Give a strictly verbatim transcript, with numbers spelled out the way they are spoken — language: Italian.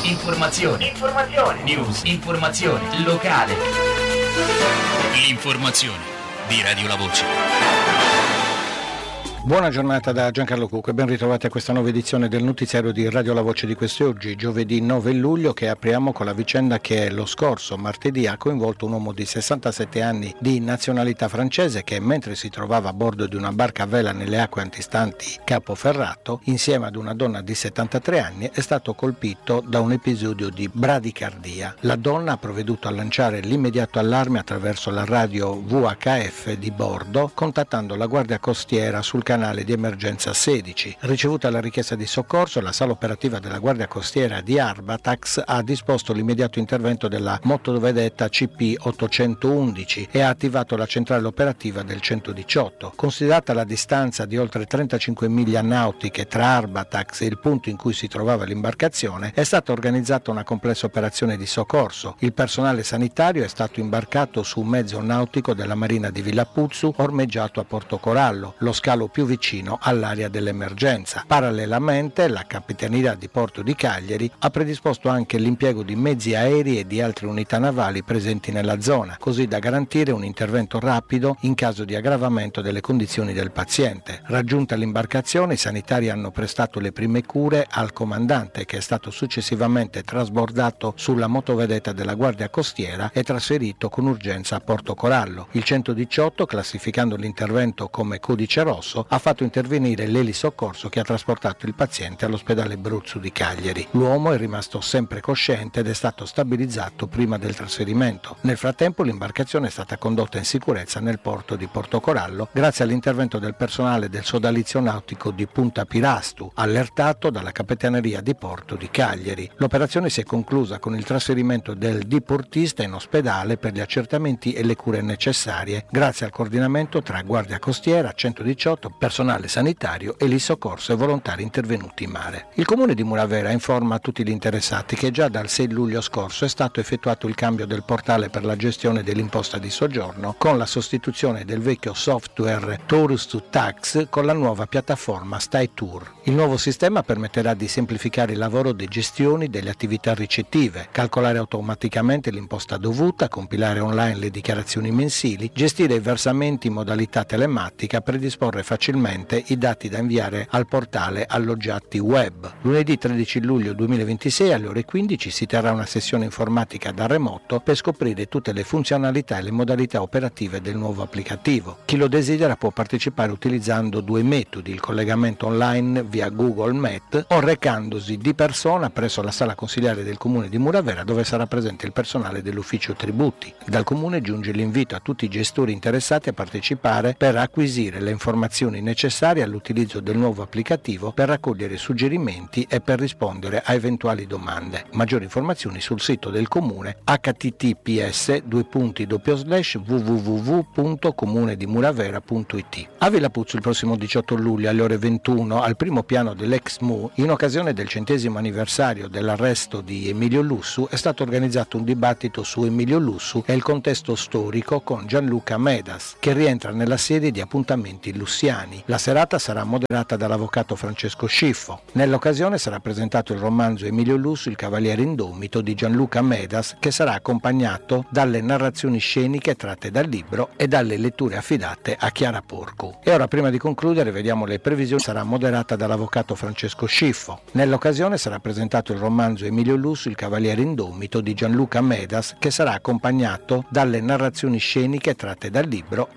Informazione. Informazione. News. Informazione. Locale. L'informazione di Radio La Voce. Buona giornata da Giancarlo Cucco e ben ritrovati a questa nuova edizione del notiziario di Radio La Voce di quest'oggi, giovedì nove luglio, che apriamo con la vicenda che lo scorso martedì ha coinvolto un uomo di sessantasette anni di nazionalità francese che, mentre si trovava a bordo di una barca a vela nelle acque antistanti Capoferrato, insieme ad una donna di settantatré anni, è stato colpito da un episodio di bradicardia. La donna ha provveduto a lanciare l'immediato allarme attraverso la radio V H F di bordo, contattando la Guardia Costiera sul canale di emergenza sedici. Ricevuta la richiesta di soccorso, la sala operativa della Guardia Costiera di Arbatax ha disposto l'immediato intervento della motovedetta C P ottocentoundici e ha attivato la centrale operativa del centodiciotto. Considerata la distanza di oltre trentacinque miglia nautiche tra Arbatax e il punto in cui si trovava l'imbarcazione, è stata organizzata una complessa operazione di soccorso. Il personale sanitario è stato imbarcato su un mezzo nautico della Marina di Villapuzzu ormeggiato a Portocorallo, lo scalo più vicino all'area dell'emergenza. Parallelamente, la Capitaneria di Porto di Cagliari ha predisposto anche l'impiego di mezzi aerei e di altre unità navali presenti nella zona, così da garantire un intervento rapido in caso di aggravamento delle condizioni del paziente. Raggiunta l'imbarcazione, i sanitari hanno prestato le prime cure al comandante, che è stato successivamente trasbordato sulla motovedetta della Guardia Costiera e trasferito con urgenza a Portocorallo. Il centodiciotto, classificando l'intervento come codice rosso, ha fatto intervenire l'elisoccorso che ha trasportato il paziente all'ospedale Bruzzu di Cagliari. L'uomo è rimasto sempre cosciente ed è stato stabilizzato prima del trasferimento. Nel frattempo l'imbarcazione è stata condotta in sicurezza nel porto di Portocorallo grazie all'intervento del personale del sodalizio nautico di Punta Pirastu, allertato dalla Capitaneria di Porto di Cagliari. L'operazione si è conclusa con il trasferimento del diportista in ospedale per gli accertamenti e le cure necessarie, grazie al coordinamento tra Guardia Costiera, centodiciotto, personale sanitario, elisoccorso e volontari intervenuti in mare. Il comune di Muravera informa tutti gli interessati che già dal sei luglio scorso è stato effettuato il cambio del portale per la gestione dell'imposta di soggiorno con la sostituzione del vecchio software Tourist to Tax con la nuova piattaforma StyTour. Il nuovo sistema permetterà di semplificare il lavoro di gestione delle attività ricettive, calcolare automaticamente l'imposta dovuta, compilare online le dichiarazioni mensili, gestire i versamenti in modalità telematica, predisporre facilmente i dati da inviare al portale alloggiati web. Lunedì tredici luglio duemilaventisei alle ore quindici si terrà una sessione informatica da remoto per scoprire tutte le funzionalità e le modalità operative del nuovo applicativo. Chi lo desidera può partecipare utilizzando due metodi: il collegamento online via Google Meet o recandosi di persona presso la sala consiliare del comune di Muravera, dove sarà presente il personale dell'ufficio tributi. Dal comune giunge l'invito a tutti i gestori interessati a partecipare per acquisire le informazioni necessarie all'utilizzo del nuovo applicativo, per raccogliere suggerimenti e per rispondere a eventuali domande. Maggiori informazioni sul sito del comune h t t p s due punti doppio slash w w w punto comune di muravera punto i t. A Villapuzzu il prossimo diciotto luglio alle ore ventuno, al primo piano dell'ex M U, in occasione del centesimo anniversario dell'arresto di Emilio Lussu, è stato organizzato un dibattito su Emilio Lussu e il contesto storico con Gianluca Medas, che rientra nella serie di appuntamenti lussiani. La serata sarà moderata dall'avvocato Francesco Sciffo. Nell'occasione sarà presentato il romanzo Emilio Lussu, il cavaliere indomito di Gianluca Medas, che sarà accompagnato dalle narrazioni sceniche tratte dal libro e dalle letture affidate a Chiara Porcu. E ora, prima di concludere, vediamo le previsioni. Sarà moderata dall'avvocato Francesco Sciffo. Nell'occasione sarà presentato il romanzo Emilio Lussu, il cavaliere indomito di Gianluca Medas, che sarà accompagnato dalle narrazioni sceniche tratte dal libro